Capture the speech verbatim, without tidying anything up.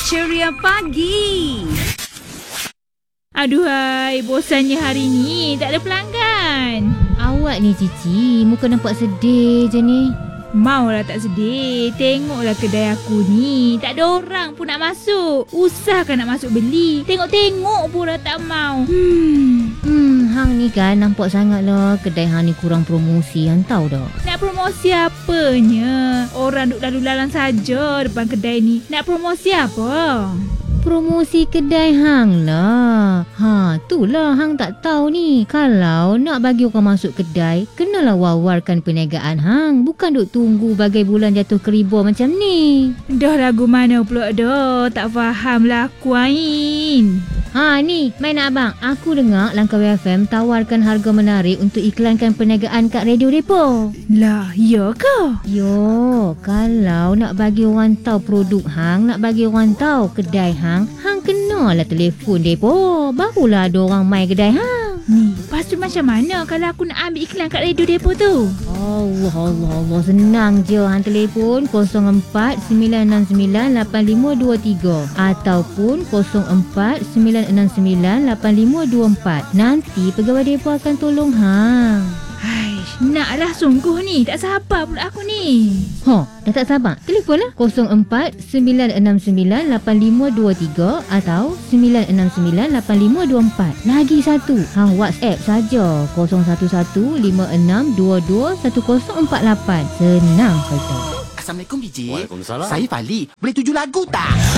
Ceria Pagi. Aduhai, bosannya hari ni tak ada pelanggan. Awak ni Cici, muka nampak sedih je ni. Maulah tak sedih. Tengoklah kedai aku ni, tak ada orang pun nak masuk. Usahakan nak masuk beli, tengok-tengok pun dah tak mau. Hmm. Hmm, hang ni kan nampak sangat lah kedai hang ni kurang promosi, hang tahu tak? Nak promosi apanya? Orang duk lalu lalang saja depan kedai ni. Nak promosi apa? Promosi kedai hang lah. Ha, itulah hang tak tahu ni. Kalau nak bagi orang masuk kedai, kenalah wawarkan perniagaan hang. Bukan duk tunggu bagai bulan jatuh keribu macam ni. Dah lagu mana pula dah? Tak faham lah aku Ain. Ha ni, main abang. Aku dengar Langkawi F M tawarkan harga menarik untuk iklankan perniagaan kat radio depo. Lah, ya ke? Yo, kalau nak bagi orang tahu produk hang, nak bagi orang tahu kedai hang, hang kenalah telefon depo. Barulah ada orang mai kedai hang. Ni, lepas tu macam mana kalau aku nak ambil iklan kat radio depo tu? Allah, Allah, Allah. Senang je. Hang telefon kosong empat sembilan enam sembilan lapan lima dua tiga ataupun kosong empat sembilan enam sembilan lapan lima dua empat. Nanti pegawai depo akan tolong hang. Haish, naklah sungguh ni. Tak sabar pula aku ni. Ha, dah tak sabar? Telefonlah kosong empat sembilan enam sembilan lapan lima dua tiga atau sembilan enam sembilan lapan lima dua empat. Lagi satu, hang WhatsApp saja kosong satu satu lima enam dua dua satu kosong empat lapan. Senang saja. Assalamualaikum D J. Waalaikumsalam. Saya Fali. Boleh tuju lagu tak?